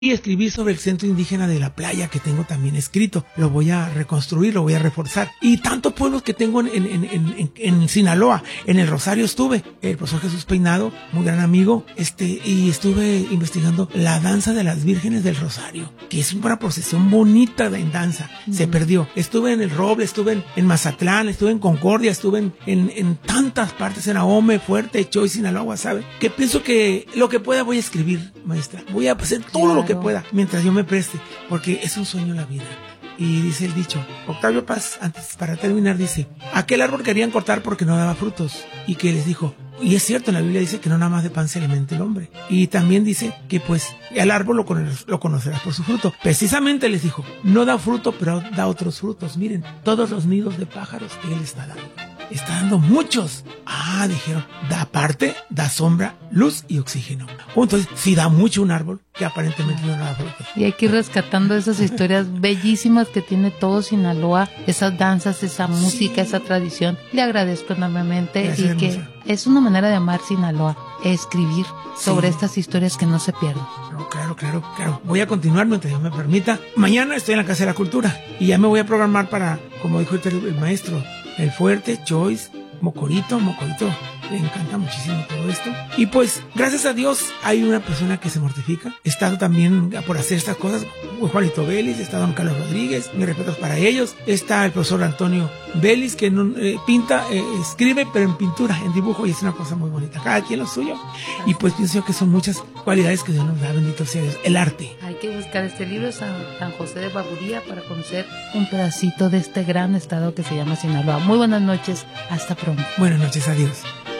y escribir sobre el centro indígena de la playa que tengo también escrito. Lo voy a reconstruir, lo voy a reforzar. Y tantos pueblos que tengo en Sinaloa. En el Rosario estuve, el profesor Jesús Peinado, muy gran amigo, y estuve investigando la danza de las vírgenes del Rosario, que es una procesión bonita en danza. Se perdió. Estuve en el Roble, estuve en Mazatlán, estuve en Concordia, estuve en tantas partes, en Ahome, Fuerte, Choy, Sinaloa, ¿sabe? Que pienso que lo que pueda voy a escribir, maestra. Voy a hacer todo lo que pueda, mientras yo me preste, porque es un sueño la vida. Y dice el dicho, Octavio Paz, antes para terminar, dice, aquel árbol querían cortar porque no daba frutos, y que les dijo, y es cierto, en la Biblia dice que no nada más de pan se alimenta el hombre, y también dice que pues al árbol lo conocerás por su fruto. Precisamente les dijo, no da fruto, pero da otros frutos. Miren, todos los nidos de pájaros que él está dando. Está dando muchos. Dijeron, da sombra, luz y oxígeno. Entonces, si da mucho un árbol, que aparentemente no da frutos. Y hay que ir rescatando esas historias bellísimas que tiene todo Sinaloa, esas danzas, esa música, esa tradición. Le agradezco enormemente. Gracias, y que hermosa. Es una manera de amar Sinaloa, escribir sobre estas historias que no se pierden. No, claro. Voy a continuar mientras Dios me permita. Mañana estoy en la Casa de la Cultura y ya me voy a programar para, como dijo el maestro, El Fuerte, Choice, Mocorito, le encanta muchísimo todo esto. Y pues, gracias a Dios, hay una persona que se mortifica. He estado también por hacer estas cosas, Juanito Vélez, está don Carlos Rodríguez, mis respetos para ellos. Está el profesor Antonio Vélez, que pinta, escribe, pero en pintura, en dibujo, y es una cosa muy bonita. Cada quien lo suyo. Y pues pienso que son muchas cualidades que Dios nos da, bendito sea Dios. El arte. Hay que buscar este libro, San José de Baburía, para conocer un pedacito de este gran estado que se llama Sinaloa. Muy buenas noches, hasta pronto. Buenas noches, adiós.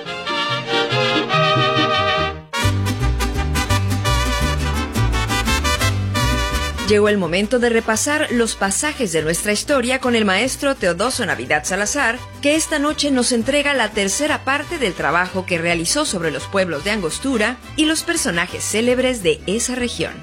Llegó el momento de repasar los pasajes de nuestra historia con el maestro Teodoso Navidad Salazar, que esta noche nos entrega la tercera parte del trabajo que realizó sobre los pueblos de Angostura y los personajes célebres de esa región.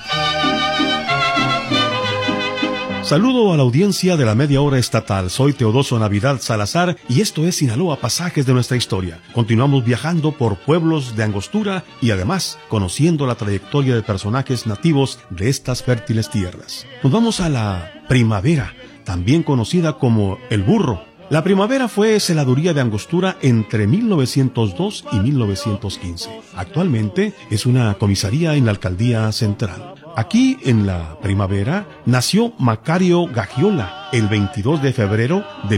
Saludo a la audiencia de la Media Hora Estatal. Soy Teodoso Navidad Salazar y esto es Sinaloa, pasajes de nuestra historia. Continuamos viajando por pueblos de Angostura y además conociendo la trayectoria de personajes nativos de estas fértiles tierras. Nos vamos a la primavera, también conocida como el burro. La primavera fue celaduría de Angostura entre 1902 y 1915. Actualmente es una comisaría en la alcaldía central. Aquí, en la primavera, nació Macario Gagiola el 22 de febrero de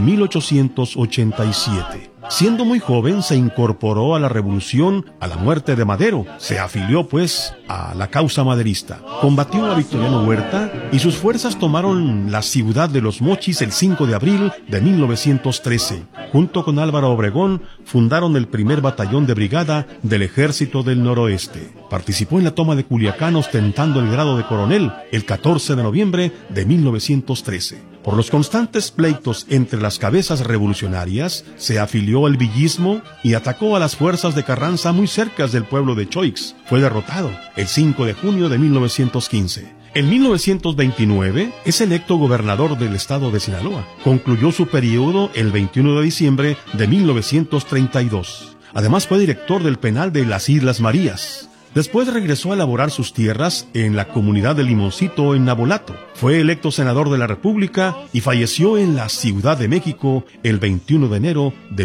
1887. Siendo muy joven, se incorporó a la revolución a la muerte de Madero. Se afilió, pues, a la causa maderista. Combatió a Victoriano Huerta y sus fuerzas tomaron la ciudad de Los Mochis el 5 de abril de 1913. Junto con Álvaro Obregón, fundaron el primer batallón de brigada del Ejército del Noroeste. Participó en la toma de Culiacán ostentando el grado de coronel el 14 de noviembre de 1913. Por los constantes pleitos entre las cabezas revolucionarias, se afilió al villismo y atacó a las fuerzas de Carranza muy cerca del pueblo de Choix. Fue derrotado el 5 de junio de 1915. En 1929 es electo gobernador del estado de Sinaloa. Concluyó su periodo el 21 de diciembre de 1932. Además fue director del penal de las Islas Marías. Después regresó a laborar sus tierras en la comunidad de Limoncito en Nabolato. Fue electo senador de la República y falleció en la Ciudad de México el 21 de enero de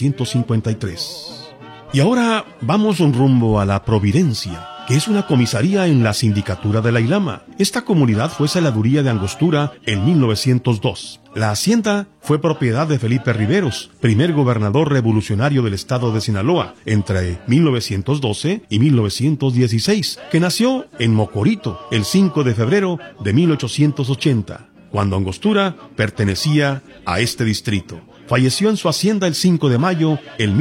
1953. Y ahora vamos rumbo a la Providencia, que es una comisaría en la sindicatura de la Ilama. Esta comunidad fue celaduría de Angostura en 1902. La hacienda fue propiedad de Felipe Riveros, primer gobernador revolucionario del estado de Sinaloa, entre 1912 y 1916, que nació en Mocorito el 5 de febrero de 1880, cuando Angostura pertenecía a este distrito. Falleció en su hacienda el 5 de mayo en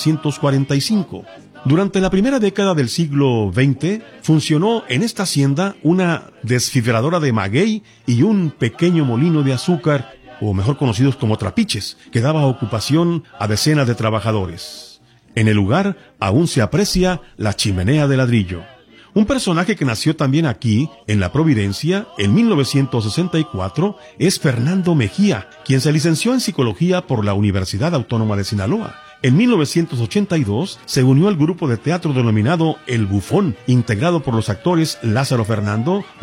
1945. Durante la primera década del siglo XX, funcionó en esta hacienda una desfiebradora de maguey y un pequeño molino de azúcar, o mejor conocidos como trapiches, que daba ocupación a decenas de trabajadores. En el lugar aún se aprecia la chimenea de ladrillo. Un personaje que nació también aquí, en la Providencia, en 1964, es Fernando Mejía, quien se licenció en Psicología por la Universidad Autónoma de Sinaloa. En 1982 se unió al grupo de teatro denominado El Bufón, integrado por los actores Lázaro Fernando